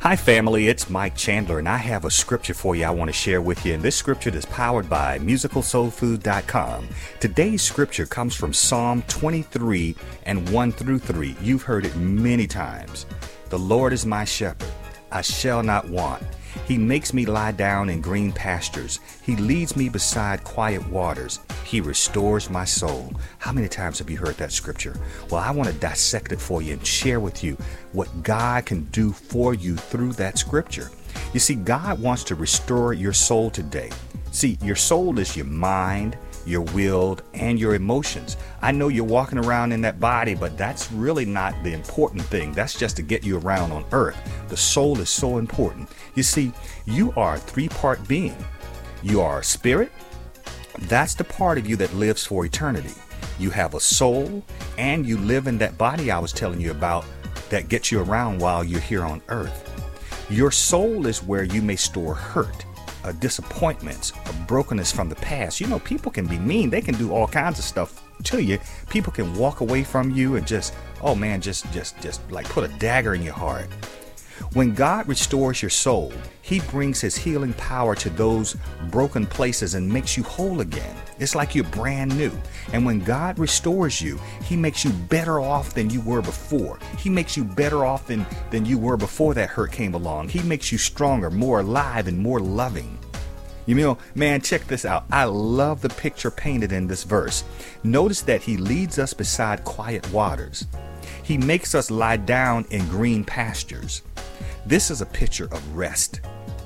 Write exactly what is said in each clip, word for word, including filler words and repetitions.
Hi, family. It's Mike Chandler, and I have a scripture for you I want to share with you. And this scripture is powered by musical soul food dot com. Today's scripture comes from Psalm twenty-three and one through three. You've heard it many times. The Lord is my shepherd. I shall not want. He makes me lie down in green pastures. He leads me beside quiet waters. He restores my soul. How many times have you heard that scripture? Well, I want to dissect it for you and share with you what God can do for you through that scripture. You see, God wants to restore your soul today. See, your soul is your mind, your will, and your emotions. I know you're walking around in that body, but that's really not the important thing. That's just to get you around on earth. The soul is so important. You see, you are a three-part being. You are a spirit. That's the part of you that lives for eternity. You have a soul, and you live in that body I was telling you about that gets you around while you're here on earth. Your soul is where you may store hurt, uh, disappointments, a brokenness from the past. You know, people can be mean. They can do all kinds of stuff to you. People can walk away from you and just, oh man, just, just, just like put a dagger in your heart. When God restores your soul, He brings His healing power to those broken places and makes you whole again. It's like you're brand new. And when God restores you, He makes you better off than you were before. He makes you better off than, than you were before that hurt came along. He makes you stronger, more alive, and more loving. You know, man, check this out. I love the picture painted in this verse. Notice that He leads us beside quiet waters. He makes us lie down in green pastures. This is a picture of rest.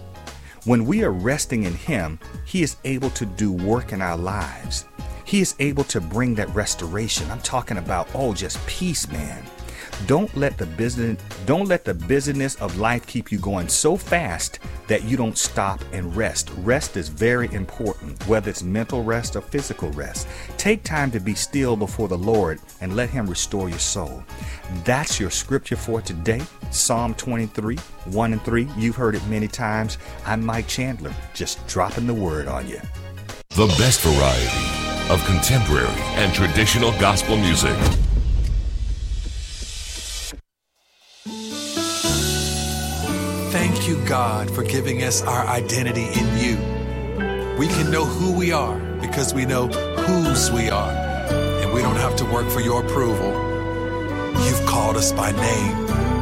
When we are resting in Him, He is able to do work in our lives. He is able to bring that restoration. I'm talking about, oh, just peace, man. Don't let the business, don't let the busyness of life keep you going so fast that you don't stop and rest. Rest is very important, whether it's mental rest or physical rest. Take time to be still before the Lord and let Him restore your soul. That's your scripture for today. Psalm twenty-three, one and three. You've heard it many times. I'm Mike Chandler, just dropping the word on you. The best variety of contemporary and traditional gospel music. Thank you, God, for giving us our identity in you. We can know who we are because we know whose we are, and we don't have to work for your approval. You've called us by name.